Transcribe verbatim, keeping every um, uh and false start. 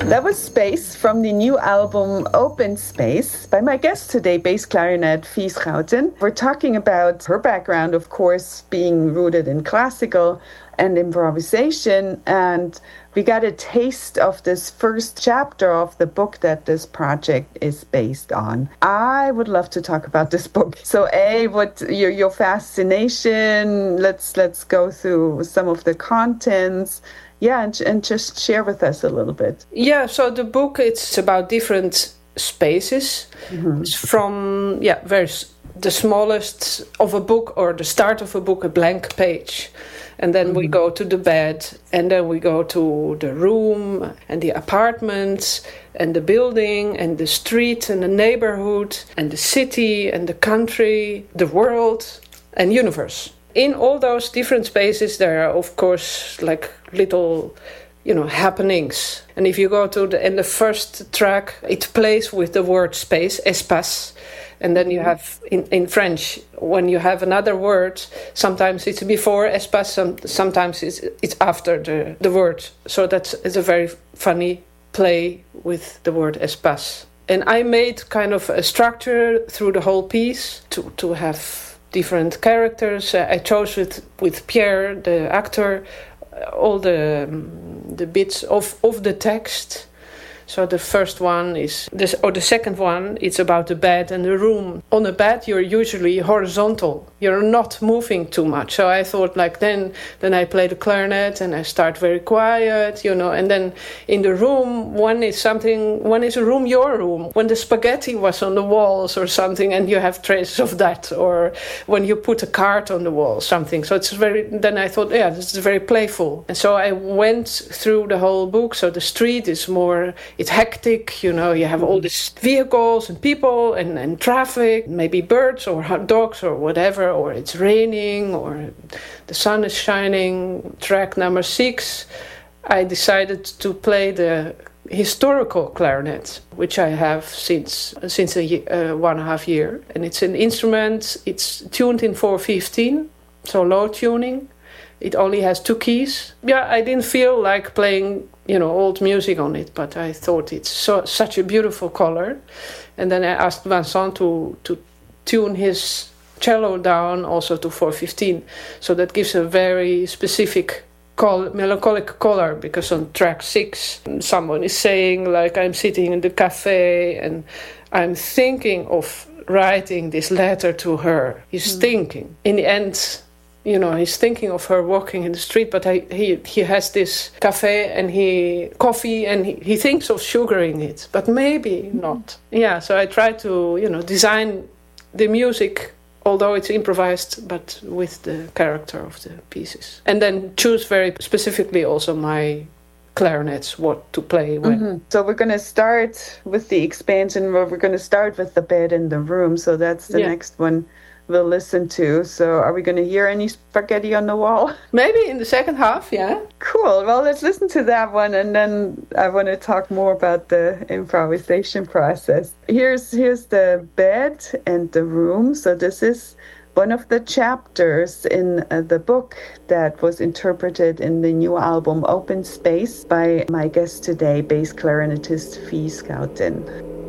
That was Space from the new album Open Space by my guest today, bass clarinet Fie Schouten. We're talking about her background, of course, being rooted in classical and improvisation, and we got a taste of this first chapter of the book that this project is based on. I would love to talk about this book. So, A, what your your fascination? Let's let's go through some of the contents. Yeah, and, and just share with us a little bit. Yeah, so the book, it's about different spaces. Mm-hmm. It's from, yeah, very the smallest of a book, or the start of a book, a blank page. And then mm-hmm. we go to the bed, and then we go to the room and the apartments and the building and the street and the neighborhood and the city and the country, the world and universe. In all those different spaces, there are, of course, like little, you know, happenings. And if you go to the, in the first track, it plays with the word space, espace. And then you have, in, in French, when you have another word, sometimes it's before espace, some, sometimes it's, it's after the, the word. So that's it's a very funny play with the word espace. And I made kind of a structure through the whole piece to, to have different characters. Uh, I chose with, with Pierre, the actor, uh, all the um, the bits of, of the text. So the first one is, this, or the second one, it's about the bed and the room. On a bed, you're usually horizontal. You're not moving too much. So I thought, like, then then I play the clarinet and I start very quiet, you know. And then in the room, one is something, one is a room, your room. When the spaghetti was on the walls or something, and you have traces of that. Or when you put a card on the wall, something. So it's very, then I thought, yeah, this is very playful. And so I went through the whole book. So the street is more, it's hectic, you know, you have all these vehicles and people and, and traffic, maybe birds or hot dogs or whatever, or it's raining or the sun is shining. Track number six, I decided to play the historical clarinet, which I have since since a uh, one and a half year. And it's an instrument, it's tuned in four fifteen, so low tuning. It only has two keys. Yeah, I didn't feel like playing, you know, old music on it, but I thought it's so such a beautiful color. And then I asked Vincent to, to tune his cello down also to four fifteen. So that gives a very specific col- melancholic color, because on track six, someone is saying, like, I'm sitting in the cafe and I'm thinking of writing this letter to her. He's mm. thinking. In the end, you know, he's thinking of her walking in the street, but I, he he has this cafe and he coffee and he, he thinks of sugaring it, but maybe not. Yeah, so I try to, you know, design the music, although it's improvised, but with the character of the pieces. And then choose very specifically also my clarinets, what to play when. Mm-hmm. So we're going to start with the expansion, where we're going to start with the bed in the room. So that's the yeah. next one we'll listen to. So are we going to hear any spaghetti on the wall? Maybe in the second half, yeah. Cool. Well, let's listen to that one, and then I want to talk more about the improvisation process. Here's here's the bed and the room. So this is one of the chapters in uh, the book that was interpreted in the new album Open Space by my guest today, bass clarinetist Fie Schouten.